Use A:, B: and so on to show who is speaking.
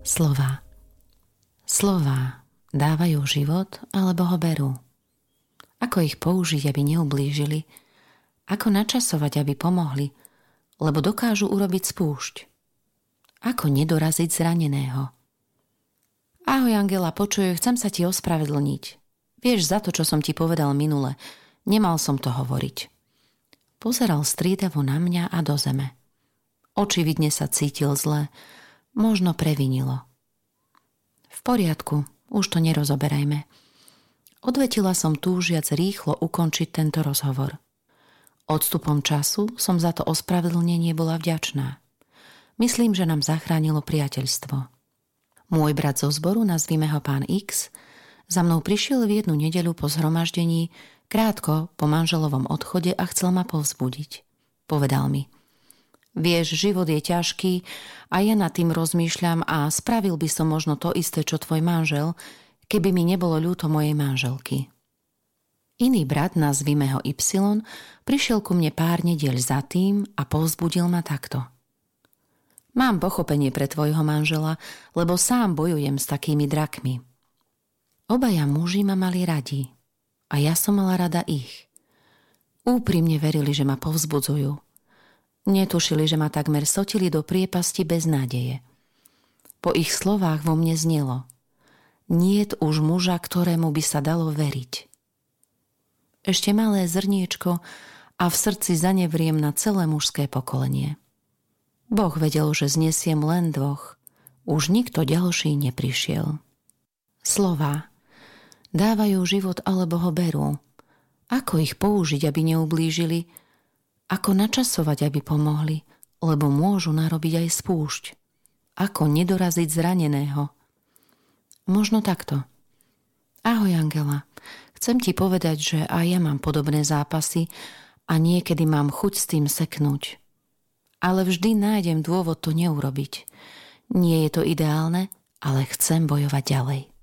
A: Slová. Slová dávajú život alebo ho berú. Ako ich použiť, aby neublížili? Ako načasovať, aby pomohli? Lebo dokážu urobiť spúšť. Ako nedoraziť zraneného? Ahoj Angela, počuj, chcem sa ti ospravedlniť. Vieš, za to, čo som ti povedal minule, nemal som to hovoriť. Pozeral striedavo na mňa a do zeme. Očividne sa cítil zle, možno previnilo. V poriadku, už to nerozoberajme. Odvetila som túžiac rýchlo ukončiť tento rozhovor. Odstupom času som za to ospravedlnenie bola vďačná. Myslím, že nám zachránilo priateľstvo. Môj brat zo zboru, nazvime ho pán X, za mnou prišiel v jednu nedeľu po zhromaždení, krátko po manželovom odchode a chcel ma povzbudiť. Povedal mi: Vieš, život je ťažký a ja nad tým rozmýšľam a spravil by som možno to isté, čo tvoj manžel, keby mi nebolo ľúto mojej manželky. Iný brat, nazvime ho Y, prišiel ku mne pár nedeľ za tým a povzbudil ma takto. Mám pochopenie pre tvojho manžela, lebo sám bojujem s takými drakmi. Obaja muži ma mali radi a ja som mala rada ich. Úprimne verili, že ma povzbudzujú. Netušili, že ma takmer sotili do priepasti bez nádeje. Po ich slovách vo mne znelo: Niet už muža, ktorému by sa dalo veriť. Ešte malé zrniečko a v srdci zanevriem na celé mužské pokolenie. Boh vedel, že znesiem len dvoch. Už nikto ďalší neprišiel. Slová dávajú život alebo ho berú. Ako ich použiť, aby neublížili? Ako načasovať, aby pomohli, lebo môžu narobiť aj spúšť? Ako nedoraziť zraneného? Možno takto. Ahoj Angela, chcem ti povedať, že aj ja mám podobné zápasy a niekedy mám chuť s tým seknúť. Ale vždy nájdem dôvod to neurobiť. Nie je to ideálne, ale chcem bojovať ďalej.